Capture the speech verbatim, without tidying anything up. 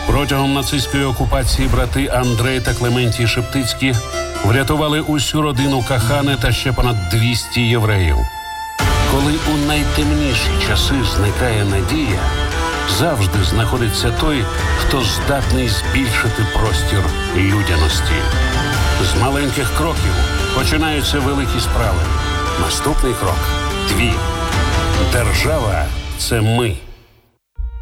Протягом нацистської окупації брати Андрей та Клементій Шептицькі врятували усю родину Кахани та ще понад двісті євреїв. Коли у найтемніші часи зникає надія, завжди знаходиться той, хто здатний збільшити простір людяності. З маленьких кроків починаються великі справи. Наступний крок – твій. Держава – це ми.